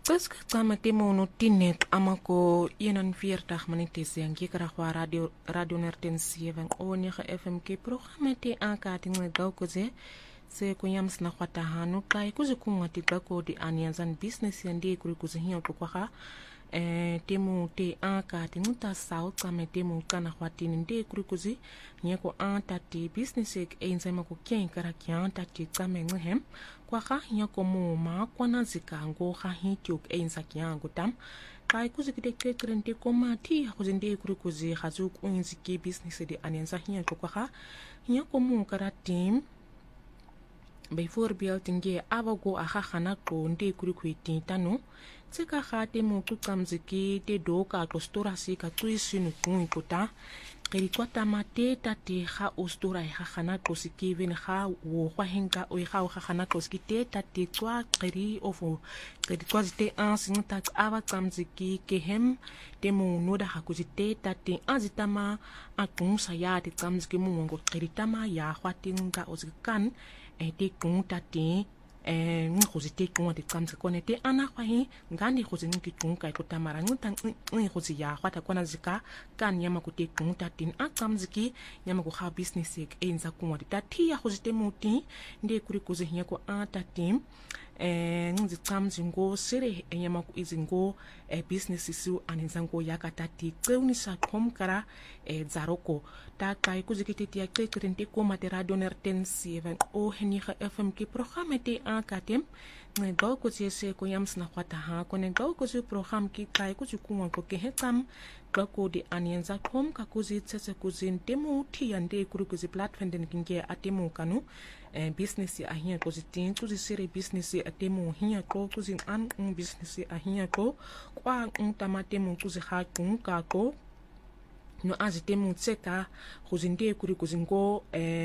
Kaska kama temo no tinet amako 41 minutes yang kikara kwa radio nerten 7 onega FMK programme te akati ngedau koze se kuyams na kwata hanu kai kuzi kunga tibako di anianzan business yandi kuri kuzi hiyo tukwaha temu te akati nguta sao kame temu kana kwati ninde kuri kuzi nyeko antati business ek enzema ko kien kara kien tati kame nghem kwa ka nyako mo ma kwana zikango ha hitiok enza kyango tam kai kuzi kite krente koma ti kuzinde kuri kuzi hazuk unziki business de anianza hiyo tukwaha nyako mo kara team bijvoorbeeld nge abago ahahana ko nde kuri kwiti tanu tsika khate mo tukamziki te doka to stora sika tuisinu kuikota kiri kwata mate tate kha ostora ahahana ko sikiven kha wo kwahenga o kha ahahana ko skite tate twa kiri ofo kiri kwazite ansin tak aba kamziki kehem temo noda hakuzite tate azitama akunsa ya te kamziki mo ngo kiri tama ya khwatinga ozkan te kunta te ngozite kunta tsamse konete ana kwahi ngani khozini kitunka ikota maranguta ngozi ya khwata kona zika kan yama kute kunta tin akamziki yama ko ha business ek enza kunta tati ya khozite muti nde kuri kuzi nyako ata team ngizi tsamzi ngo sere yama ku izingo business su anenzango yakatati tseunisa khomkara zaroko ta kai kuzikiti ya krente ko radio nerten 7 o heniga FMK programme te akatem ngego ko se ko yams na kwata ha ko ngego ko program ki kai ko kuwa ko ke hetam ko di anienza kom ka kuzi tsese kuzin temu ti yande kuri kuzi platform den kinge atemu kanu business ya hiya ko zitin kuzi sere business ya atemu hiya ko kuzi an business ya hiya ko kwa tamatemu kuzi ha kun ka ko no azitemu tseka kuzinde kuri kuzingo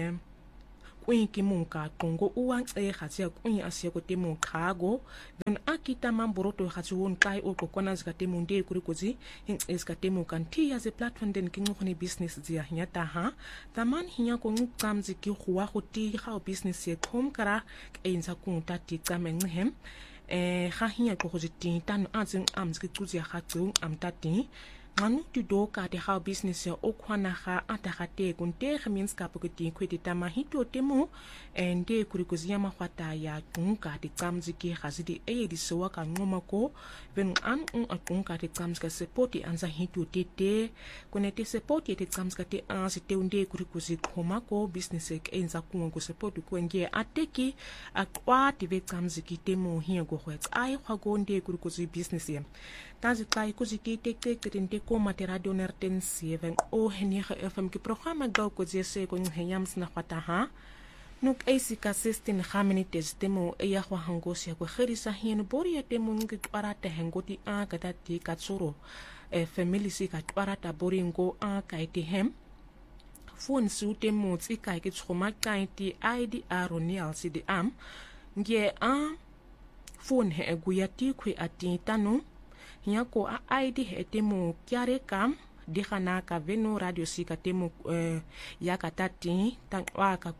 kuinki munka kongo uang khasia kuin asia ko temu khago then akita mamboroto khatsuon kai o kokona zikatemu nde kuri kuzi izikatemu kanti as a platform den kingo khoni business zia nyata ha taman hinya ko ngkamzi ki khuwa khoti kha business ye khom kara einza kunta ti kamenhem kha hinya ko khoziti tan azin amziki kuzi khatsu amtati nganu tu doka te how business ya okwana ha atagate kunte means ka poketi kwete tamahito temu ende kurikuziya mahwata ya kunka te kamziki khazidi di sowa ka ngoma ko ven an akunka te kamzika support anza hito tete konete support te kamzika te ansite unde kurikuzi khoma ko business ek enza kungo support ko nge ateki akwa te ve kamziki temu hiya go khwets ai khwago nde kurikuzi business ya tazi kai kuziki te ko radio nerten 7 o heniga FM ki programma gau ko jese ko nyams na kwata ha nuk eisika 16 minutes temo ya kwa hangosia ko kherisa hien boria temo ngi twarata hengoti a katati katsuro family si ka twarata boringo a kaiti hem phone su temo tsika ke tshoma kaiti ID aronial CDM ngie a phone he guyati kwi ati tanu nyako a ID hetemu kyare kam dihana ka veno radio sika temu yakatati tanwaka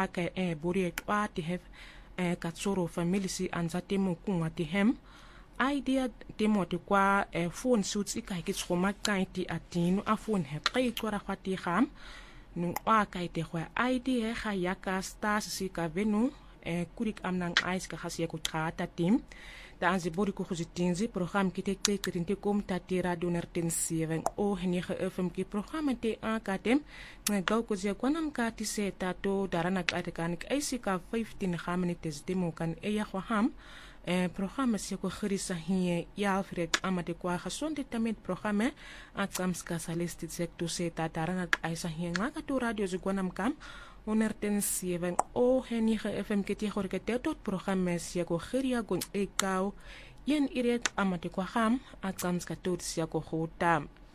buri twati have katsoro family si anzatemu kunwa ti hem idea temu te kwa phone suits ika kitshoma kaiti atinu a phone he kai twara khati kham nu waka ite kwa ID ha yaka stars sika veno kurik amnang ice ka khasiya ku khata tim da anzi bori ko khuzitinzi program ki te krinte kom tati radio nerten 7 o heniga FM ki program te akatem ngau ko zia kwanam ka ti se tato darana ka te kan isika 15 minutes demo kan ya kham program se ko khirisa hiye ya Alfred amate kwa khasonde tamet program atsamska salesti sekto se darana ka isa hiye ngaka to radio zikwanam kam Nerten 7 o heniga FM ki te khorke tot program se ko khiria gon ekau yen iret amate kwa kham atsamska tot se ko khotam